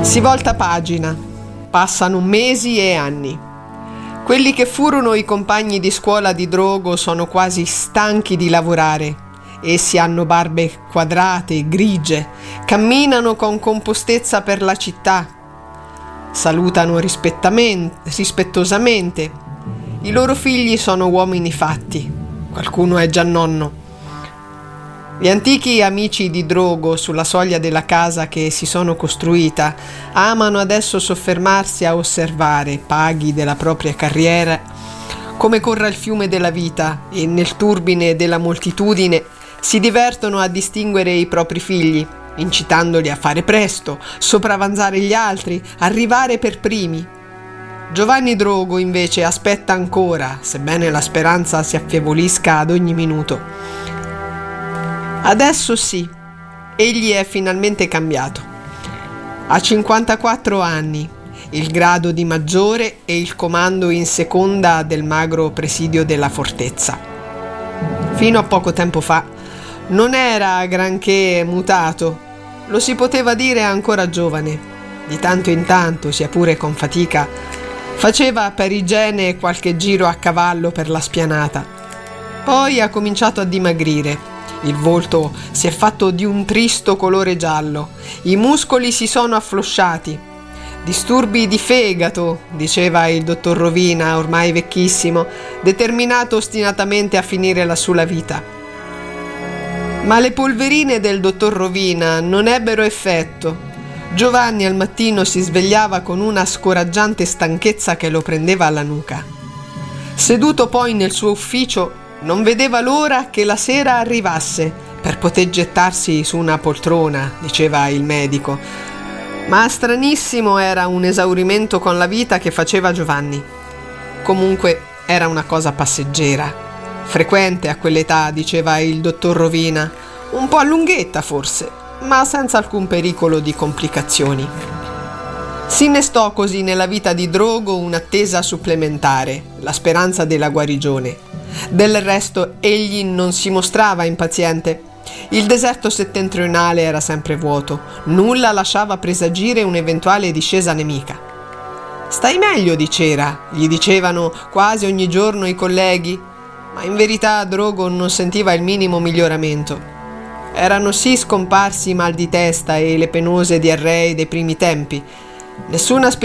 Si volta pagina, passano mesi e anni. Quelli che furono i compagni di scuola di Drogo sono quasi stanchi di lavorare. Essi hanno barbe quadrate e grigie, camminano con compostezza per la città, salutano rispettosamente. I loro figli sono uomini fatti, qualcuno è già nonno. Gli antichi amici di Drogo sulla soglia della casa che si sono costruita amano adesso soffermarsi a osservare, paghi della propria carriera, come corra il fiume della vita e nel turbine della moltitudine si divertono a distinguere i propri figli, incitandoli a fare presto, sopravanzare gli altri, arrivare per primi. Giovanni Drogo invece aspetta ancora, sebbene la speranza si affievolisca ad ogni minuto. Adesso sì, egli è finalmente cambiato. Ha 54 anni, il grado di maggiore e il comando in seconda del magro presidio della fortezza. Fino a poco tempo fa non era granché mutato, lo si poteva dire ancora giovane. Di tanto in tanto, sia pure con fatica, faceva per igiene qualche giro a cavallo per la spianata. Poi ha cominciato a dimagrire. Il volto si è fatto di un tristo colore giallo, i muscoli si sono afflosciati. Disturbi di fegato, diceva il dottor Rovina, ormai vecchissimo, determinato ostinatamente a finire la sua vita. Ma le polverine del dottor Rovina non ebbero effetto. Giovanni al mattino si svegliava con una scoraggiante stanchezza che lo prendeva alla nuca. Seduto poi nel suo ufficio, non vedeva l'ora che la sera arrivasse per poter gettarsi su una poltrona, diceva il medico. Ma stranissimo era un esaurimento con la vita che faceva Giovanni. Comunque era una cosa passeggera, frequente a quell'età, diceva il dottor Rovina, un po' allunghetta forse, ma senza alcun pericolo di complicazioni. Si innestò così nella vita di Drogo un'attesa supplementare, la speranza della guarigione. Del resto egli non si mostrava impaziente. Il deserto settentrionale era sempre vuoto, nulla lasciava presagire un'eventuale discesa nemica. Stai meglio di cera, gli dicevano quasi ogni giorno i colleghi, ma in verità Drogo non sentiva il minimo miglioramento. Erano sì scomparsi i mal di testa e le penose diarree dei primi tempi. Nessuna